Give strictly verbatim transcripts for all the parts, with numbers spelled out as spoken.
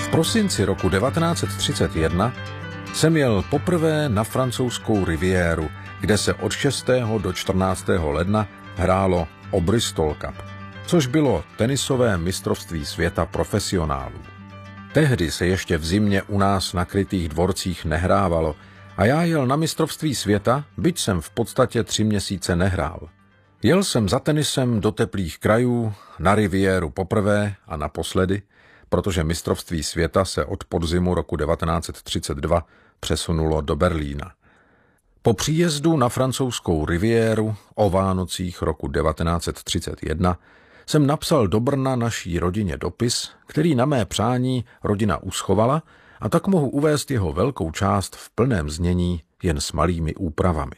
V prosinci roku devatenáct set třicet jedna jsem jel poprvé na francouzskou riviéru, kde se od šestého do čtrnáctého ledna hrálo o Bristol Cup, což bylo tenisové mistrovství světa profesionálů. Tehdy se ještě v zimě u nás na krytých dvorcích nehrávalo a já jel na mistrovství světa, byť jsem v podstatě tři měsíce nehrál. Jel jsem za tenisem do teplých krajů, na riviéru poprvé a naposledy, protože mistrovství světa se od podzimu roku devatenáct set třicet dva přesunulo do Berlína. Po příjezdu na francouzskou riviéru o Vánocích roku devatenáct set třicet jedna jsem napsal do Brna naší rodině dopis, který na mé přání rodina uschovala, a tak mohu uvést jeho velkou část v plném znění jen s malými úpravami.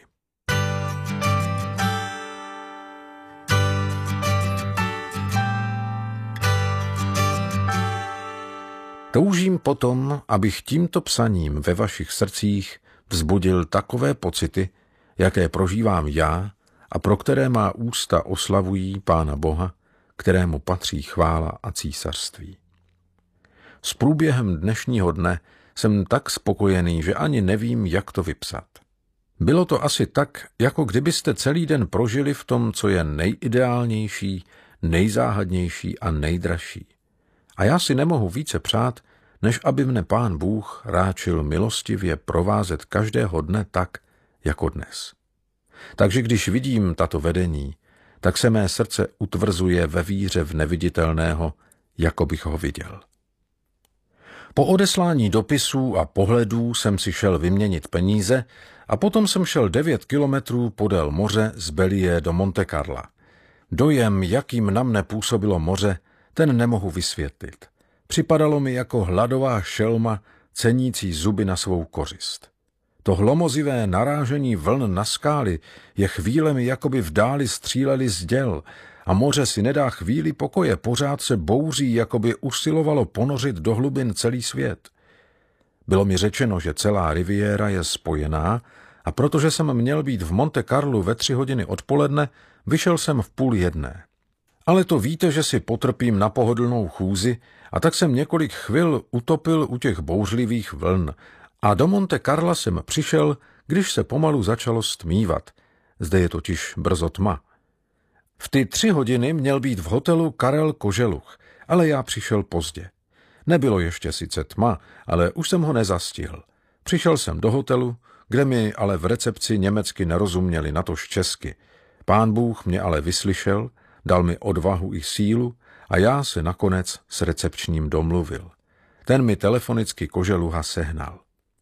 Toužím potom, abych tímto psaním ve vašich srdcích vzbudil takové pocity, jaké prožívám já a pro které má ústa oslavují Pána Boha, kterému patří chvála a císařství. S průběhem dnešního dne jsem tak spokojený, že ani nevím, jak to vypsat. Bylo to asi tak, jako kdybyste celý den prožili v tom, co je nejideálnější, nejzáhadnější a nejdražší. A já si nemohu více přát, než aby mne Pán Bůh ráčil milostivě provázet každého dne tak, jako dnes. Takže když vidím tato vedení, tak se mé srdce utvrzuje ve víře v neviditelného, jako bych ho viděl. Po odeslání dopisů a pohledů jsem si šel vyměnit peníze a potom jsem šel devět kilometrů podél moře z Bellier do Monte Carla. Dojem, jakým na mne působilo moře, ten nemohu vysvětlit. Připadalo mi jako hladová šelma, cenící zuby na svou kořist. To hlomozivé narážení vln na skály je chvílemi, jakoby v dáli stříleli z děl, a moře si nedá chvíli pokoje, pořád se bouří, jakoby usilovalo ponořit do hlubin celý svět. Bylo mi řečeno, že celá riviéra je spojená, a protože jsem měl být v Monte Carlu ve tři hodiny odpoledne, vyšel jsem v půl jedné. Ale to víte, že si potrpím na pohodlnou chůzi, a tak jsem několik chvil utopil u těch bouřlivých vln a do Monte Carla jsem přišel, když se pomalu začalo stmívat. Zde je totiž brzo tma. V ty tři hodiny měl být v hotelu Karel Koželuch, ale já přišel pozdě. Nebylo ještě sice tma, ale už jsem ho nezastihl. Přišel jsem do hotelu, kde mi ale v recepci německy nerozuměli, natož česky. Pán Bůh mě ale vyslyšel, dal mi odvahu i sílu a já se nakonec s recepčním domluvil. Ten mi telefonicky Koželuha sehnal.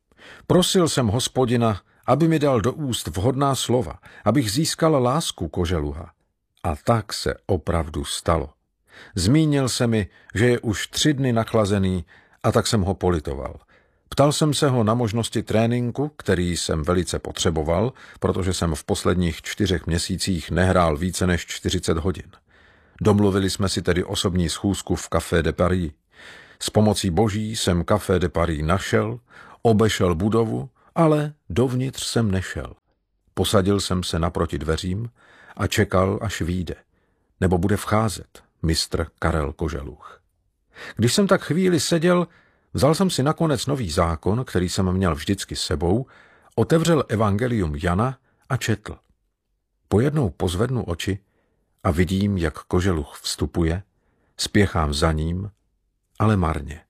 Prosil jsem Hospodina, aby mi dal do úst vhodná slova, abych získal lásku Koželuha. A tak se opravdu stalo. Zmínil se mi, že je už tři dny nachlazený, a tak jsem ho politoval. Ptal jsem se ho na možnosti tréninku, který jsem velice potřeboval, protože jsem v posledních čtyřech měsících nehrál více než čtyřicet hodin. Domluvili jsme si tedy osobní schůzku v Café de Paris. S pomocí boží jsem Café de Paris našel, obešel budovu, ale dovnitř jsem nešel. Posadil jsem se naproti dveřím a čekal, až vyjde, nebo bude vcházet mistr Karel Koželuch. Když jsem tak chvíli seděl, vzal jsem si nakonec nový zákon, který jsem měl vždycky s sebou, otevřel evangelium Jana a četl. Pojednou pozvednu oči a vidím, jak Koželuch vstupuje, spěchám za ním, ale marně.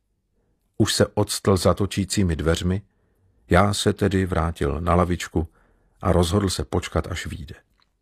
Už se odstl za točícími dveřmi, já se tedy vrátil na lavičku a rozhodl se počkat, až vyjde.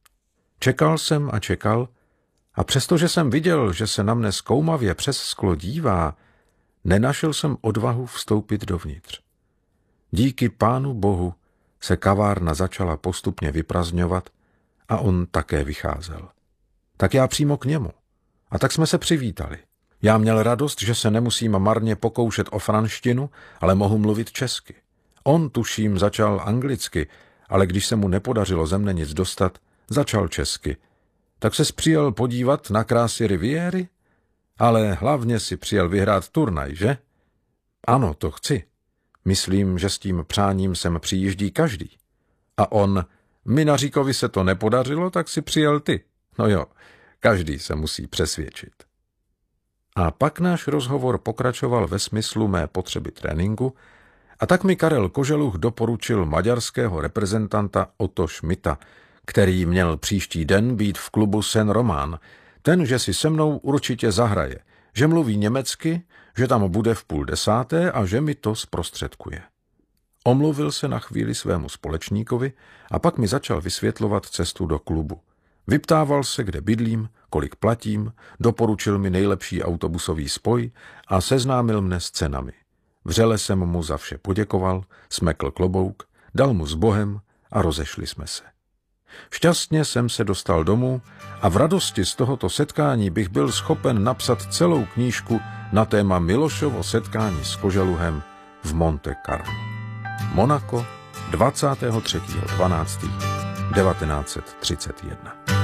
Čekal jsem a čekal, a přestože jsem viděl, že se na mne zkoumavě přes sklo dívá, nenašel jsem odvahu vstoupit dovnitř. Díky Pánu Bohu se kavárna začala postupně vyprazňovat a on také vycházel. Tak já přímo k němu. A tak jsme se přivítali. Já měl radost, že se nemusím marně pokoušet o franštinu, ale mohu mluvit česky. On, tuším, začal anglicky, ale když se mu nepodařilo ze mne nic dostat, začal česky. Tak ses přijel podívat na krásy riviéry? Ale hlavně si přijel vyhrát turnaj, že? Ano, to chci. Myslím, že s tím přáním sem přijíždí každý. A on, Minaříkovi se to nepodařilo, tak si přijel ty. No jo, každý se musí přesvědčit. A pak náš rozhovor pokračoval ve smyslu mé potřeby tréninku a tak mi Karel Koželuch doporučil maďarského reprezentanta Otto Schmidta, který měl příští den být v klubu Saint Roman, ten, že si se mnou určitě zahraje, že mluví německy, že tam bude v půl desáté a že mi to zprostředkuje. Omluvil se na chvíli svému společníkovi a pak mi začal vysvětlovat cestu do klubu. Vyptával se, kde bydlím, kolik platím, doporučil mi nejlepší autobusový spoj a seznámil mne s cenami. Vřele jsem mu za vše poděkoval, smekl klobouk, dal mu s Bohem a rozešli jsme se. Šťastně jsem se dostal domů a v radosti z tohoto setkání bych byl schopen napsat celou knížku na téma Milošovo setkání s Koželuhem v Monte Carlo. Monako, dvacátého třetího dvanáctého devatenáct set třicet jedna.